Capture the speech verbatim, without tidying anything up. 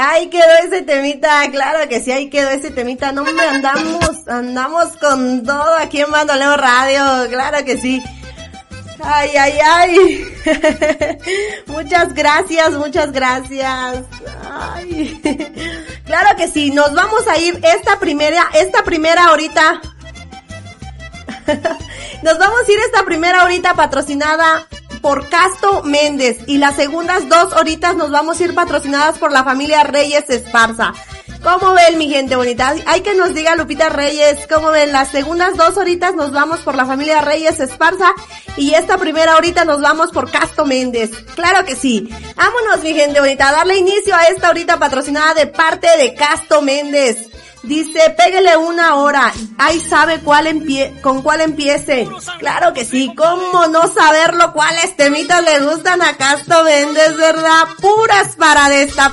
Ahí quedó ese temita, claro que sí, ahí quedó ese temita. No me andamos, andamos con todo aquí en Bandoleo Radio, claro que sí. Ay, ay, ay. Muchas gracias, muchas gracias. Ay. Claro que sí, nos vamos a ir esta primera, esta primera horita. Nos vamos a ir esta primera horita patrocinada por Casto Méndez y las segundas dos horitas nos vamos a ir patrocinadas por la familia Reyes Esparza. ¿Cómo ven, mi gente bonita? Hay que nos diga Lupita Reyes, ¿cómo ven? Las segundas dos horitas nos vamos por la familia Reyes Esparza y esta primera horita nos vamos por Casto Méndez. Claro que sí. Vámonos, mi gente bonita, a darle inicio a esta horita patrocinada de parte de Casto Méndez. Dice, pégale una hora, ahí sabe cuál empie con cuál empiece. Claro que sí, cómo no saberlo, cuáles temitas le gustan a Casto Méndez, ¿verdad? Puras para destapar.